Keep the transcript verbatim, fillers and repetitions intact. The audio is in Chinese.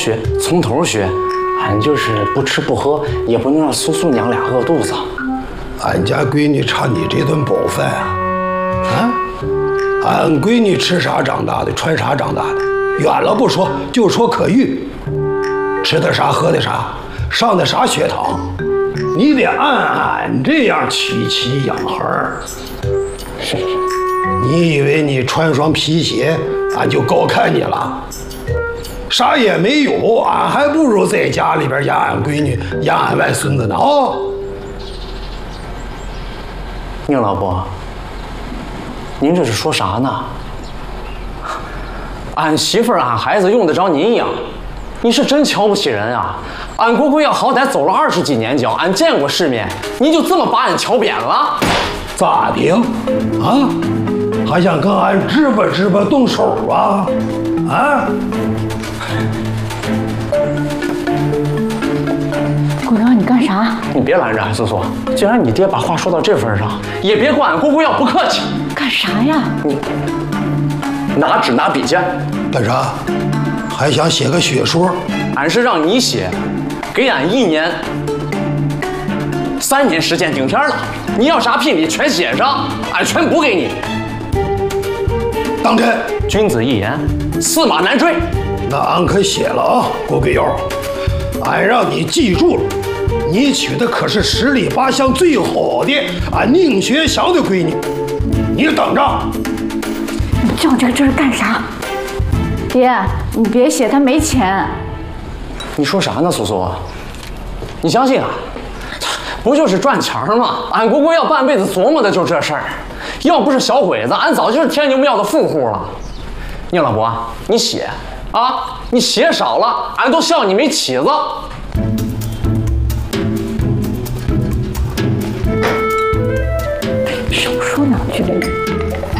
学，从头学。俺就是不吃不喝，也不能让苏苏娘俩饿肚子。 俺家闺女差你这顿饱饭啊！啊，俺闺女吃啥长大的，穿啥长大的，远了不说，就说可遇，吃的啥，喝的啥，上的啥学堂，你得按俺这样娶妻养孩儿。 是是。 你以为你穿双皮鞋，俺就高看你了？啥也没有，俺还不如在家里边养俺闺女、养俺外孙子呢啊！哦， 宁老伯，您这是说啥呢？俺媳妇儿、俺孩子用得着您养，你是真瞧不起人啊！俺姑姑要好歹走了二十几年脚，俺见过世面，您就这么把俺瞧扁了？ 咋的？啊？还想跟俺支吧支吧动手啊？啊？ 顾瑶，你干啥？ 你别拦着，苏苏。既然你爹把话说到这份上，也别怪俺姑姑要不客气。 干啥呀？ 你拿纸拿笔去。 干啥？还想写个血书？ 俺是让你写，给俺一年、三年时间顶天了。你要啥聘礼全写上，俺全补给你。 当真？ 君子一言，驷马难追。 那俺可写了啊，郭桂瑶，俺让你记住了，你娶的可是十里八乡最好的俺宁学祥的闺女，你等着。 你较这个真儿干啥？爹，你别写，他没钱。 你说啥呢，苏苏？你相信啊？不就是赚钱吗？俺姑姑要半辈子琢磨的就这事儿。要不是小鬼子，俺早就是天牛庙的富户了。宁老伯，你写啊，你写少了，俺都笑你没起子。 少说两句这人。